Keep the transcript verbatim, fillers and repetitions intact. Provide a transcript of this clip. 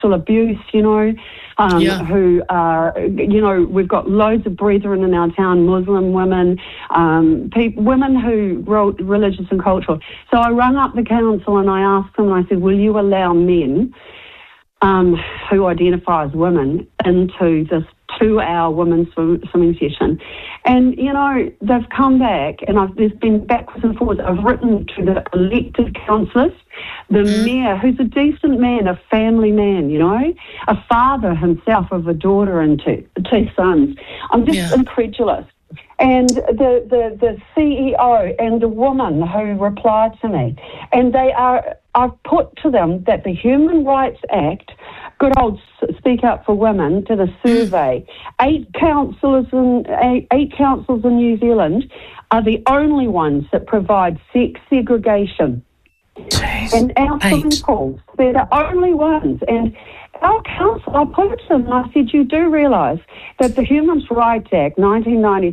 sexual abuse, you know, um, Yeah. who are, you know, we've got loads of brethren in our town, Muslim women, um, pe- women who wrote religious and cultural. So I rang up the council and I asked them, I said, will you allow men um, who identify as women into this two-hour women's swim, swimming session? And, you know, they've come back, and I've, there's been backwards and forwards. I've written to the elected councillors, the Mm. mayor, who's a decent man, a family man, you know, a father himself of a daughter and two, two sons. I'm just Yeah. incredulous. And the, the, the C E O and the woman who replied to me, and they are, I've put to them that the Human Rights Act, good old Speak Up for Women, did a survey. Eight councillors in eight, eight councils in New Zealand are the only ones that provide sex segregation. Jeez. And our swimming Eight. pools, they're the only ones. And our council, I put it to them, I said, you do realise that the Human Rights Act, nineteen ninety